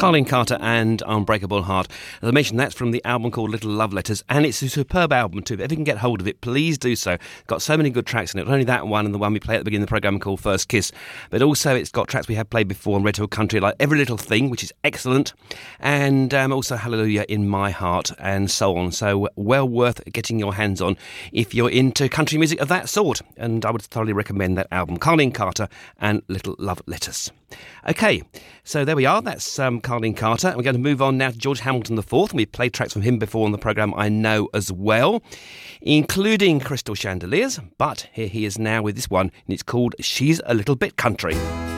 Carlene Carter and Unbreakable Heart. As I mentioned, that's from the album called Little Love Letters, and it's a superb album too. If you can get hold of it, please do so. Got so many good tracks in it. Not only that one and the one we play at the beginning of the programme called First Kiss, but also it's got tracks we have played before on Red Hill Country, like Every Little Thing, which is excellent, and also Hallelujah in My Heart, and so on. So well worth getting your hands on if you're into country music of that sort, and I would thoroughly recommend that album, Carlene Carter and Little Love Letters. Okay, so there we are. That's Carlene Carter. We're going to move on now to George Hamilton IV, and we've played tracks from him before on the programme, I know, as well, including Crystal Chandeliers, but here he is now with this one, and it's called She's a Little Bit Country.